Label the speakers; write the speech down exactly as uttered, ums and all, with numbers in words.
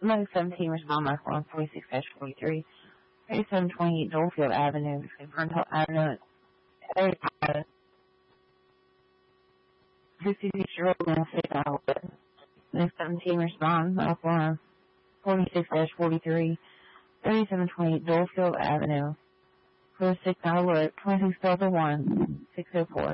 Speaker 1: Low seventeen, respond my form forty-six dash forty-three. thirty-seven twenty-eight Dolefield Avenue, between Frontal Avenue and thirty-five. fifty-six-year-old male, six hours. Low seventeen, respond my form forty-six dash forty-three. thirty-seven twenty-eight Dolefield Avenue. For six hour work, twenty-six Delta one, six oh four.